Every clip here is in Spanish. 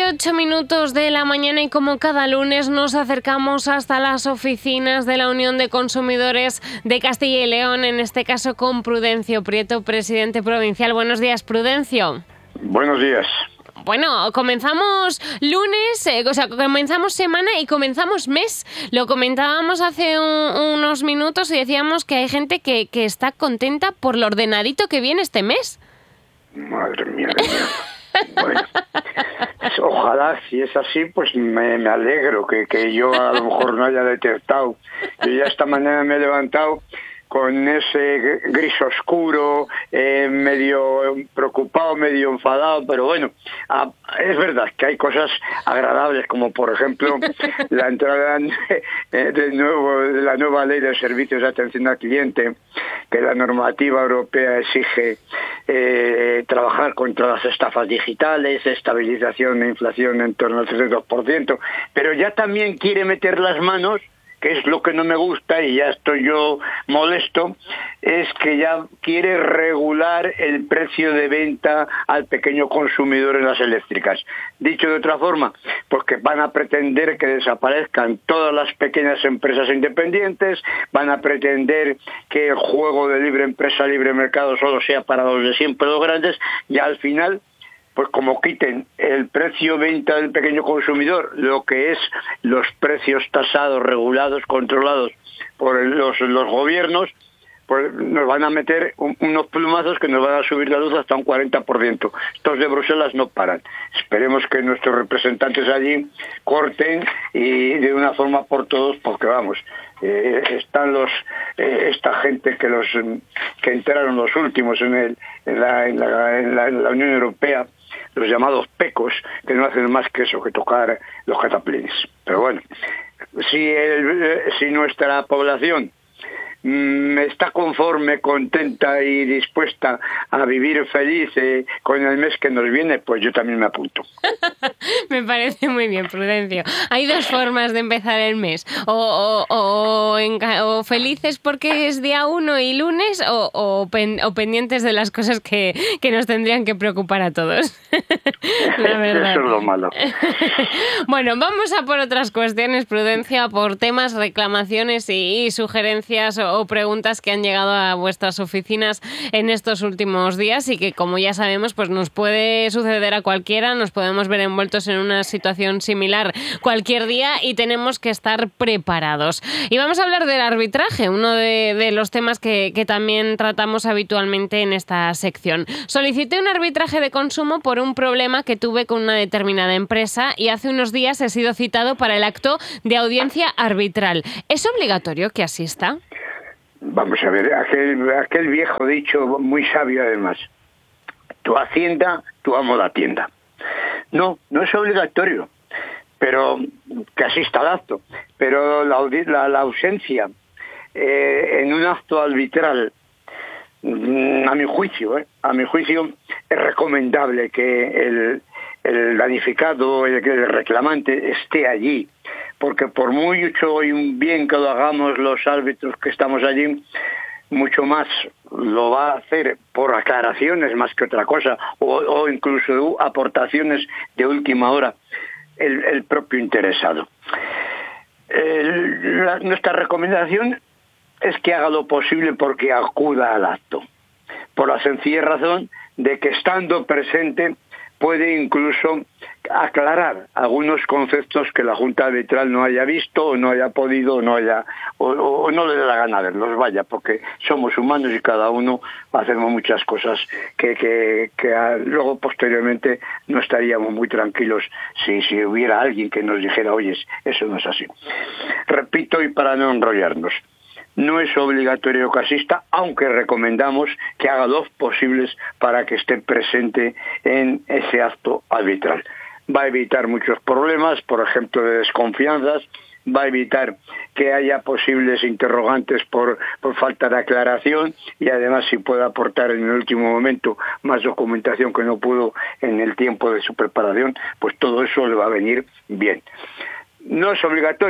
9:08 de la mañana y como cada lunes nos acercamos hasta las oficinas de la Unión de Consumidores de Castilla y León, en este caso con Prudencio Prieto, presidente provincial. Buenos días, Prudencio. Buenos días. Bueno, comenzamos lunes, comenzamos semana y comenzamos mes. Lo comentábamos hace unos minutos y decíamos que hay gente que está contenta por lo ordenadito que viene este mes. Madre mía. Bueno, ojalá, si es así, pues me alegro que yo a lo mejor no haya detectado. Yo ya esta mañana me he levantado con ese gris oscuro, medio preocupado, medio enfadado, pero bueno, es verdad que hay cosas agradables, como por ejemplo la entrada de la nueva ley de servicios de atención al cliente, que la normativa europea exige trabajar contra las estafas digitales, estabilización de inflación en torno al 32%, pero ya también quiere meter las manos, que es lo que no me gusta, y ya estoy yo molesto, es que ya quiere regular el precio de venta al pequeño consumidor en las eléctricas. Dicho de otra forma, pues que van a pretender que desaparezcan todas las pequeñas empresas independientes, van a pretender que el juego de libre empresa, libre mercado solo sea para los de siempre, los grandes, y al final, pues como quiten el precio venta del pequeño consumidor, lo que es los precios tasados, regulados, controlados por los gobiernos, pues nos van a meter unos plumazos que nos van a subir la luz hasta un 40%. Estos de Bruselas no paran. Esperemos que nuestros representantes allí corten y de una forma por todos, porque vamos, están esta gente que entraron los últimos en la Unión Europea, los llamados pecos, que no hacen más que eso, que tocar los cataplines. Pero bueno, si nuestra población está conforme, contenta y dispuesta a vivir feliz con el mes que nos viene, pues yo también me apunto. Me parece muy bien, Prudencio. Hay dos formas de empezar el mes. O felices porque es día 1 y lunes, o pendientes de las cosas que nos tendrían que preocupar a todos. La verdad. Eso es lo malo. Bueno, vamos a por otras cuestiones, Prudencio, a por temas, reclamaciones y sugerencias o preguntas que han llegado a vuestras oficinas en estos últimos días y que, como ya sabemos, pues nos puede suceder a cualquiera, nos podemos ver envueltos en una situación similar cualquier día y tenemos que estar preparados. Y vamos a hablar del arbitraje, uno de los temas que también tratamos habitualmente en esta sección. Solicité un arbitraje de consumo por un problema que tuve con una determinada empresa y hace unos días he sido citado para el acto de audiencia arbitral. ¿Es obligatorio que asista? Vamos a ver, aquel viejo dicho, muy sabio además: tu hacienda, tu amo la tienda. No es obligatorio, pero que asista al acto. Pero la ausencia en un acto arbitral, a mi juicio, es recomendable que el danificado, el reclamante, esté allí, porque por mucho y bien que lo hagamos los árbitros que estamos allí, mucho más lo va a hacer por aclaraciones más que otra cosa, o incluso aportaciones de última hora el propio interesado. Nuestra recomendación es que haga lo posible porque acuda al acto, por la sencilla razón de que estando presente puede incluso aclarar algunos conceptos que la Junta Arbitral no haya visto o no haya podido o no le dé la gana verlos, porque somos humanos y cada uno hacemos muchas cosas que luego posteriormente no estaríamos muy tranquilos si hubiera alguien que nos dijera: oye, eso no es así. Repito, y para no enrollarnos, no es obligatorio que asista, aunque recomendamos que haga los posibles para que esté presente en ese acto arbitral. Va a evitar muchos problemas, por ejemplo, de desconfianzas, va a evitar que haya posibles interrogantes por falta de aclaración, y además, si puede aportar en el último momento más documentación que no pudo en el tiempo de su preparación, pues todo eso le va a venir bien. No es obligatorio,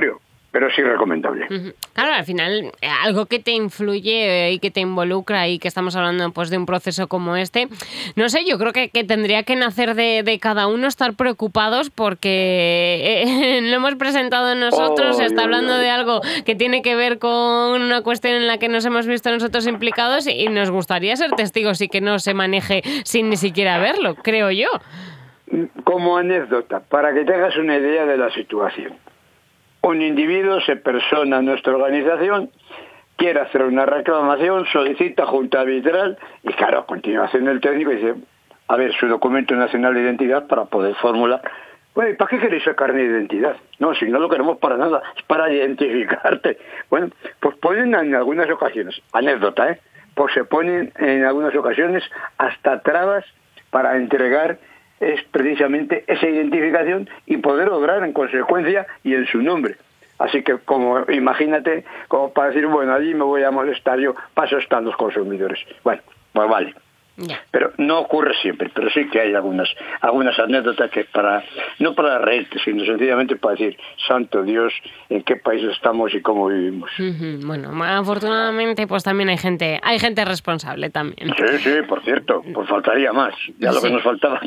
pero sí recomendable. Claro, al final, algo que te influye y que te involucra y que estamos hablando pues de un proceso como este, no sé, yo creo que tendría que nacer de cada uno estar preocupados porque lo hemos presentado nosotros, se está hablando de algo que tiene que ver con una cuestión en la que nos hemos visto nosotros implicados y nos gustaría ser testigos y que no se maneje sin ni siquiera verlo, creo yo. Como anécdota, para que te hagas una idea de la situación. Un individuo se persona a nuestra organización, quiere hacer una reclamación, solicita junta arbitral y claro, a continuación el técnico dice, a ver, su documento nacional de identidad para poder formular. Bueno, ¿para qué queréis sacar mi identidad? No, si no lo queremos para nada, es para identificarte. Bueno, pues ponen en algunas ocasiones, anécdota, pues se ponen en algunas ocasiones hasta trabas para entregar es precisamente esa identificación y poder obrar en consecuencia y en su nombre. Así que, como imagínate, como para decir, bueno, allí me voy a molestar yo, paso están los consumidores. Bueno, pues vale. Yeah. Pero no ocurre siempre, pero sí que hay algunas anécdotas que no para reírte, sino sencillamente para decir, santo Dios, en qué país estamos y cómo vivimos. Bueno, afortunadamente pues también hay gente responsable también. Sí, por cierto, pues faltaría más, ya lo que nos faltaba.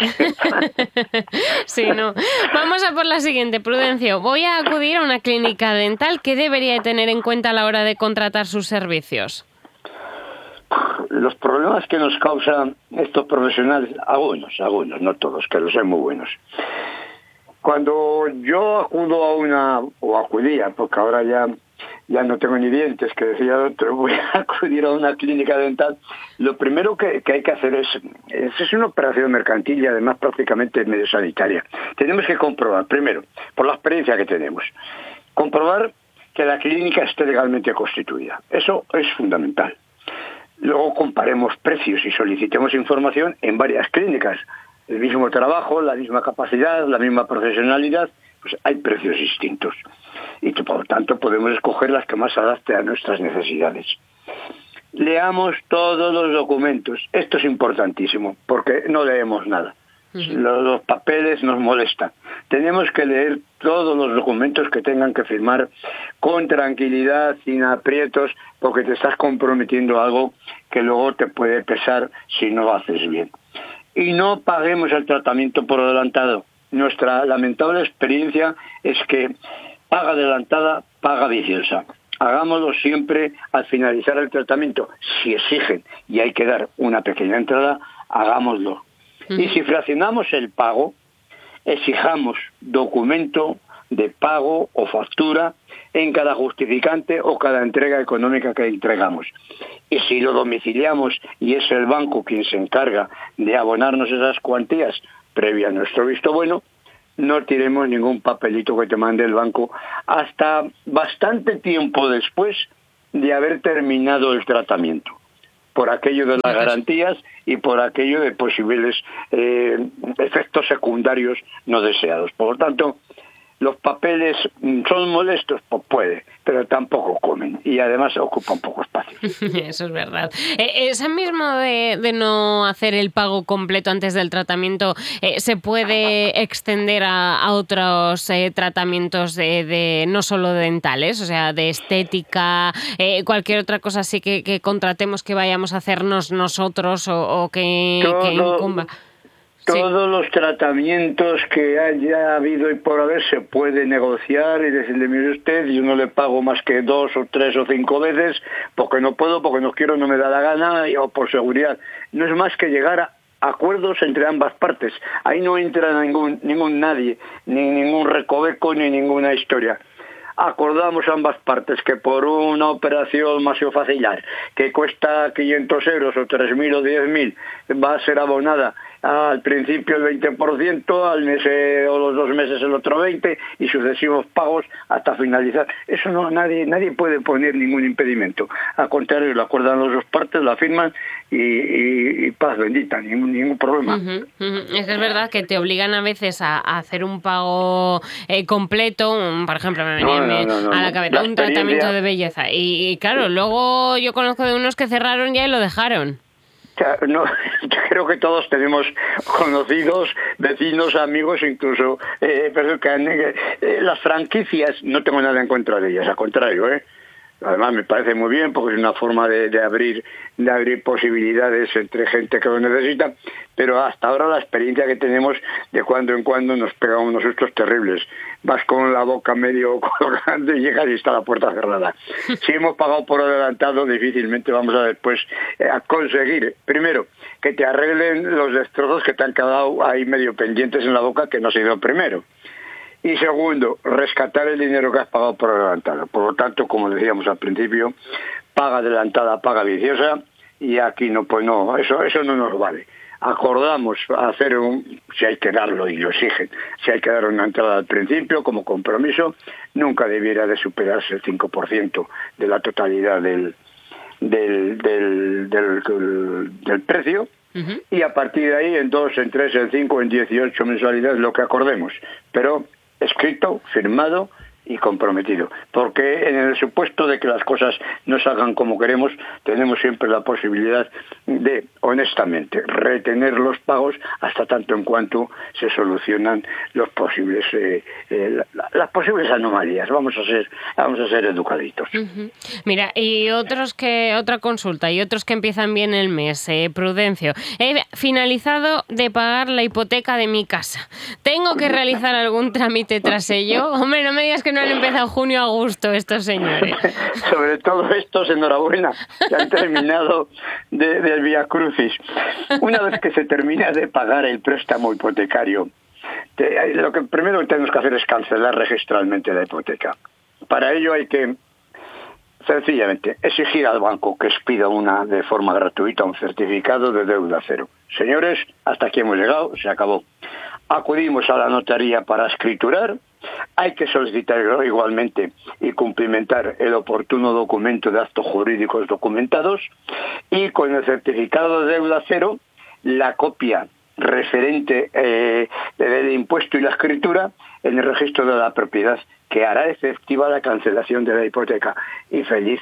Sí, no. Vamos a por la siguiente, Prudencio. Voy a acudir a una clínica dental. ¿Qué debería tener en cuenta a la hora de contratar sus servicios? Los problemas que nos causan estos profesionales, algunos, no todos, que los son muy buenos. Cuando yo acudía, porque ahora ya no tengo ni dientes, que decía otro, voy a acudir a una clínica dental, lo primero que hay que hacer es una operación mercantil y además prácticamente medio sanitaria. Tenemos que comprobar, primero, por la experiencia que tenemos, comprobar que la clínica esté legalmente constituida. Eso es fundamental. Luego comparemos precios y solicitemos información en varias clínicas. El mismo trabajo, la misma capacidad, la misma profesionalidad, pues hay precios distintos. Y por lo tanto podemos escoger las que más se adapten a nuestras necesidades. Leamos todos los documentos. Esto es importantísimo, porque no leemos nada. Los papeles nos molestan. Tenemos que leer todos los documentos que tengan que firmar con tranquilidad, sin aprietos, porque te estás comprometiendo a algo que luego te puede pesar si no lo haces bien. Y no paguemos el tratamiento por adelantado. Nuestra lamentable experiencia es que paga adelantada, paga viciosa. Hagámoslo siempre al finalizar el tratamiento. Si exigen y hay que dar una pequeña entrada, hagámoslo. Y si fraccionamos el pago, exijamos documento de pago o factura en cada justificante o cada entrega económica que entregamos. Y si lo domiciliamos y es el banco quien se encarga de abonarnos esas cuantías previa a nuestro visto bueno, no tiremos ningún papelito que te mande el banco hasta bastante tiempo después de haber terminado el tratamiento, por aquello de las garantías y por aquello de posibles efectos secundarios no deseados. Por lo tanto, los papeles son molestos, pues puede, pero tampoco comen y además ocupan poco espacio. Eso es verdad. Ese mismo de no hacer el pago completo antes del tratamiento, ¿se puede extender a otros tratamientos de no solo dentales, o sea, de estética, cualquier otra cosa así que contratemos, que vayamos a hacernos nosotros o que incumba? Todos los tratamientos que haya habido y por haber se puede negociar y decirle, mire usted, yo no le pago más que 2 o 3 o 5 veces porque no puedo, porque no quiero, no me da la gana o por seguridad. No es más que llegar a acuerdos entre ambas partes. Ahí no entra ningún nadie, ni ningún recoveco, ni ninguna historia. Acordamos ambas partes que por una operación maxilofacial que cuesta 500 euros o 3.000 o 10.000 va a ser abonada al principio el 20%, al mes o los 2 meses el otro 20% y sucesivos pagos hasta finalizar. Eso no, nadie puede poner ningún impedimento. Al contrario, lo acuerdan las dos partes, la firman y paz bendita, ningún problema. Es que es verdad que te obligan a veces a hacer un pago completo, por ejemplo, me venía a la cabeza un tratamiento de belleza y claro, luego yo conozco de unos que cerraron ya y lo dejaron. No, creo que todos tenemos conocidos, vecinos, amigos, incluso pero que las franquicias, no tengo nada en contra de ellas, al contrario, Además me parece muy bien porque es una forma de abrir posibilidades entre gente que lo necesita, pero hasta ahora la experiencia que tenemos de cuando en cuando nos pega unos sustos terribles. Vas con la boca medio colgando y llegas y está la puerta cerrada. Si hemos pagado por adelantado, difícilmente vamos a después a conseguir, primero, que te arreglen los destrozos que te han quedado ahí medio pendientes en la boca que no se dio primero. Y segundo, rescatar el dinero que has pagado por adelantado. Por lo tanto, como decíamos al principio, paga adelantada, paga viciosa, y aquí no, pues no, eso no nos vale. Acordamos hacer si hay que darlo y lo exigen, si hay que dar una entrada al principio como compromiso, nunca debiera de superarse el 5% de la totalidad del precio. Uh-huh. Y a partir de ahí, en 2, en 3, en 5, en 18 mensualidades, lo que acordemos. Pero escrito, firmado y comprometido, porque en el supuesto de que las cosas no salgan como queremos, tenemos siempre la posibilidad de, honestamente, retener los pagos hasta tanto en cuanto se solucionan los posibles las posibles anomalías. Vamos a ser educaditos. Uh-huh. Mira, y otra consulta, y otros que empiezan bien el mes, Prudencio. He finalizado de pagar la hipoteca de mi casa. ¿Tengo que realizar algún trámite tras ello? Hombre, no me digas que no han empezado junio a agosto estos señores. Sobre todo estos, enhorabuena, que han terminado del Vía Crucis. Una vez que se termina de pagar el préstamo hipotecario, lo que primero tenemos que hacer es cancelar registralmente la hipoteca. Para ello hay que, sencillamente, exigir al banco que expida de forma gratuita un certificado de deuda cero. Señores, hasta aquí hemos llegado, se acabó. Acudimos a la notaría para escriturar. Hay que solicitar igualmente y cumplimentar el oportuno documento de actos jurídicos documentados, y con el certificado de deuda cero, la copia referente del impuesto y la escritura en el registro de la propiedad, que hará efectiva la cancelación de la hipoteca, y feliz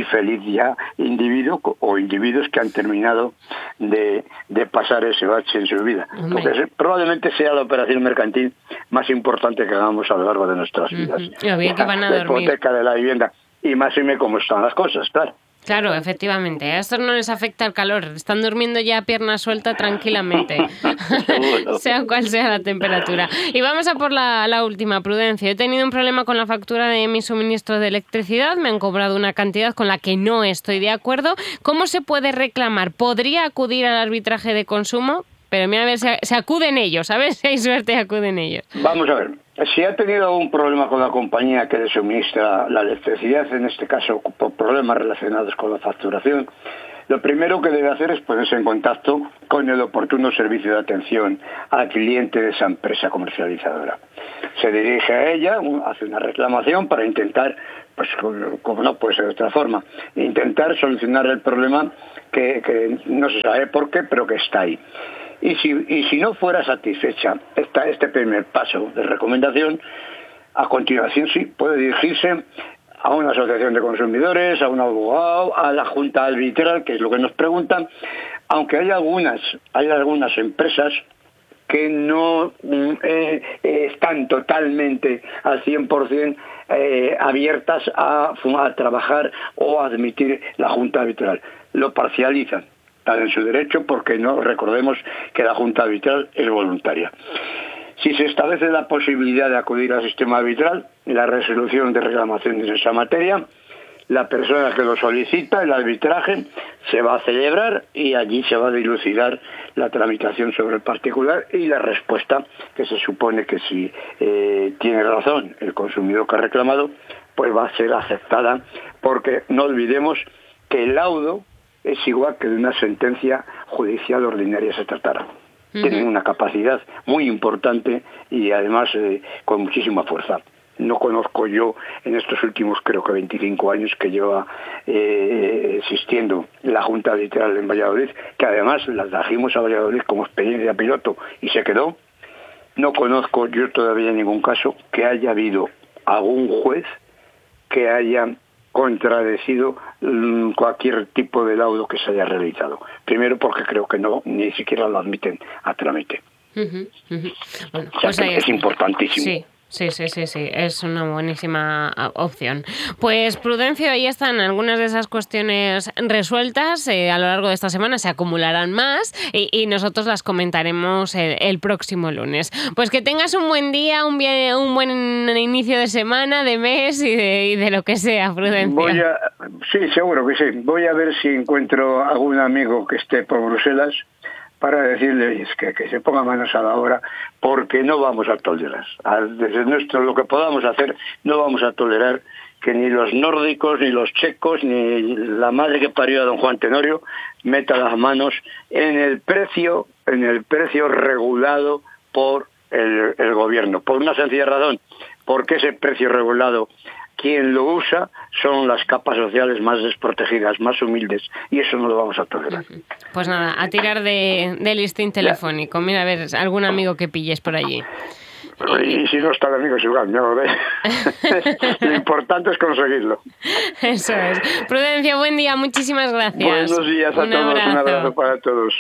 ya individuo o individuos que han terminado de pasar ese bache en su vida. Entonces, probablemente sea la operación mercantil más importante que hagamos a lo largo de nuestras vidas. Lo bien que van a la dormir. Hipoteca de la vivienda, y más y me cómo están las cosas, claro. Claro, efectivamente. A estos no les afecta el calor. Están durmiendo ya a pierna suelta tranquilamente, sea cual sea la temperatura. Y vamos a por la última, Prudencio. He tenido un problema con la factura de mi suministro de electricidad. Me han cobrado una cantidad con la que no estoy de acuerdo. ¿Cómo se puede reclamar? ¿Podría acudir al arbitraje de consumo? Pero mira, a ver, se acuden ellos. A ver si hay suerte y acuden ellos. Vamos a ver. Si ha tenido algún problema con la compañía que le suministra la electricidad, en este caso por problemas relacionados con la facturación, lo primero que debe hacer es ponerse en contacto con el oportuno servicio de atención al cliente de esa empresa comercializadora. Se dirige a ella, hace una reclamación para intentar, pues como no puede ser de otra forma, intentar solucionar el problema que no se sabe por qué, pero que está ahí. Y si no fuera satisfecha este primer paso de recomendación, a continuación sí puede dirigirse a una asociación de consumidores, a un abogado, a la junta arbitral, que es lo que nos preguntan, aunque hay algunas empresas que no están totalmente al 100% abiertas a trabajar o a admitir la junta arbitral. Lo parcializan. Están en su derecho, porque no recordemos que la junta arbitral es voluntaria. Si se establece la posibilidad de acudir al sistema arbitral, la resolución de reclamaciones en esa materia, la persona que lo solicita, el arbitraje, se va a celebrar y allí se va a dilucidar la tramitación sobre el particular y la respuesta, que se supone que si tiene razón el consumidor que ha reclamado, pues va a ser aceptada, porque no olvidemos que el laudo es igual que de una sentencia judicial ordinaria se tratara. Uh-huh. Tienen una capacidad muy importante y además con muchísima fuerza. No conozco yo en estos últimos, creo que 25 años que lleva existiendo la Junta Arbitral en Valladolid, que además la trajimos a Valladolid como experiencia piloto y se quedó. No conozco yo todavía ningún caso que haya habido algún juez que haya contradecido cualquier tipo de laudo que se haya realizado. Primero porque creo que no, ni siquiera lo admiten a trámite. Bueno, o sea, que es importantísimo. Sí. Sí, es una buenísima opción. Pues Prudencio, ahí están algunas de esas cuestiones resueltas. A lo largo de esta semana se acumularán más y nosotros las comentaremos el próximo lunes. Pues que tengas un buen día, un buen inicio de semana, de mes y de lo que sea, Prudencio. Sí, seguro que sí. Voy a ver si encuentro algún amigo que esté por Bruselas para decirle que se ponga manos a la obra, porque no vamos a tolerar. Desde lo que podamos hacer, no vamos a tolerar que ni los nórdicos, ni los checos, ni la madre que parió a don Juan Tenorio meta las manos en el precio regulado por el gobierno. Por una sencilla razón, porque ese precio regulado, quien lo usa son las capas sociales más desprotegidas, más humildes, y eso no lo vamos a tolerar. Pues nada, a tirar de listín telefónico. Mira, a ver, algún amigo que pilles por allí. Y si no está el amigo, es igual, ¿no? Lo importante es conseguirlo. Eso es. Prudencio, buen día, muchísimas gracias. Buenos días a todos, un abrazo para todos.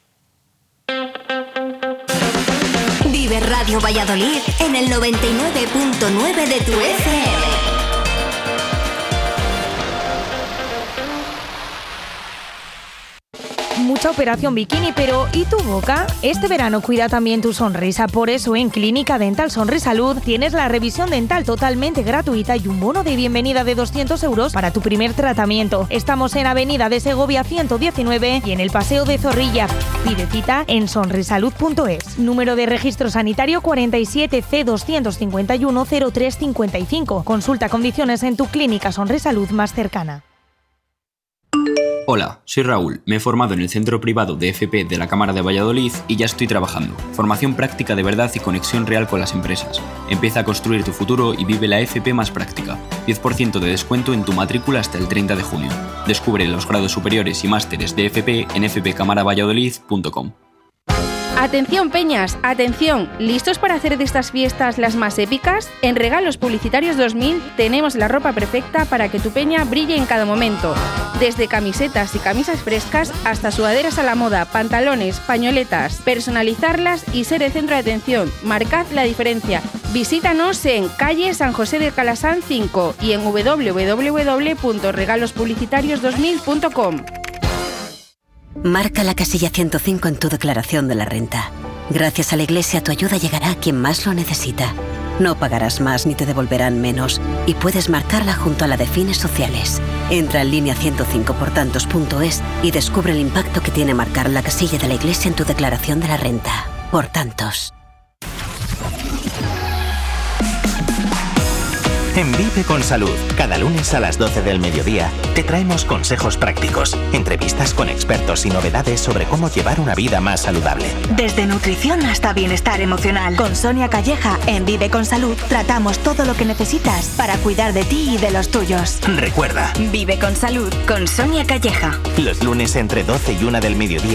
Vive Radio Valladolid en el 99.9 de tu FM. Mucha operación bikini, pero ¿y tu boca? Este verano cuida también tu sonrisa, por eso en Clínica Dental Sonrisalud tienes la revisión dental totalmente gratuita y un bono de bienvenida de 200 € para tu primer tratamiento. Estamos en Avenida de Segovia 119 y en el Paseo de Zorrilla. Pide cita en sonrisalud.es. Número de registro sanitario 47 C251 0355. Consulta condiciones en tu clínica Sonrisalud más cercana. Hola, soy Raúl, me he formado en el Centro Privado de FP de la Cámara de Valladolid y ya estoy trabajando. Formación práctica de verdad y conexión real con las empresas. Empieza a construir tu futuro y vive la FP más práctica. 10% de descuento en tu matrícula hasta el 30 de junio. Descubre los grados superiores y másteres de FP en fpcamaravalladolid.com. Atención Peñas, atención, ¿listos para hacer de estas fiestas las más épicas? En Regalos Publicitarios 2000 tenemos la ropa perfecta para que tu peña brille en cada momento. Desde camisetas y camisas frescas hasta sudaderas a la moda, pantalones, pañoletas, personalizarlas y ser el centro de atención. Marcad la diferencia. Visítanos en calle San José de Calasán 5 y en www.regalospublicitarios2000.com. Marca la casilla 105 en tu declaración de la renta. Gracias a la Iglesia tu ayuda llegará a quien más lo necesita. No pagarás más ni te devolverán menos y puedes marcarla junto a la de fines sociales. Entra en línea 105portantos.es y descubre el impacto que tiene marcar la casilla de la Iglesia en tu declaración de la renta. Por tantos. En Vive con Salud, cada lunes a las 12 del mediodía, te traemos consejos prácticos, entrevistas con expertos y novedades sobre cómo llevar una vida más saludable. Desde nutrición hasta bienestar emocional. Con Sonia Calleja, en Vive con Salud, tratamos todo lo que necesitas para cuidar de ti y de los tuyos. Recuerda, Vive con Salud, con Sonia Calleja. Los lunes entre 12 y 1 del mediodía